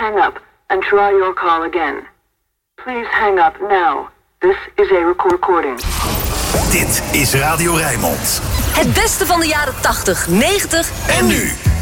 hang up and try your call again. Please hang up now. This is a recording. Dit is Radio Rijnmond. Het beste van de jaren 80, 90 en nu.